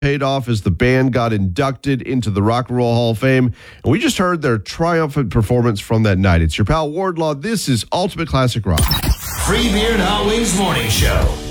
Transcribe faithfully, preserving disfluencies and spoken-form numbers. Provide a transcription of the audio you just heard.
paid off as the band got inducted into the Rock and Roll Hall of Fame. And we just heard their triumphant performance from that night. It's your pal Wardlaw. This is Ultimate Classic Rock. Free Beer and Hot Wings Morning Show.